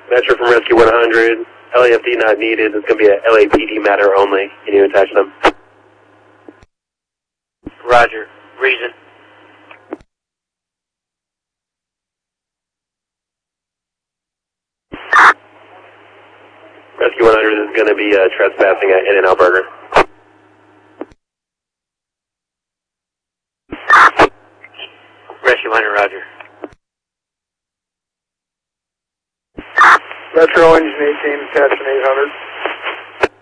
Metro from Rescue 100. LAFD not needed. It's going to be a LAPD matter only. Can you attach them? Roger. Reason. Rescue 100 is going to be trespassing at In-N-Out Burger. Rescue 100, roger. Metro Engine 18, attachment 800.